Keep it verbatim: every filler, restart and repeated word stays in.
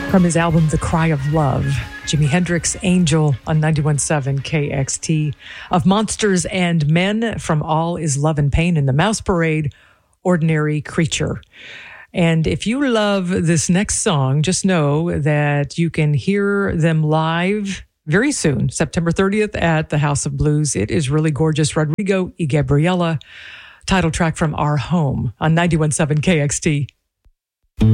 From his album, The Cry of Love, Jimi Hendrix, Angel on ninety-one point seven K X T. Of Monsters and Men, from All Is Love and Pain in the Mouse Parade, Ordinary Creature. And if you love this next song, just know that you can hear them live very soon, September thirtieth at the House of Blues. It is really gorgeous. Rodrigo y Gabriela, title track from Our Home on ninety-one point seven K X T.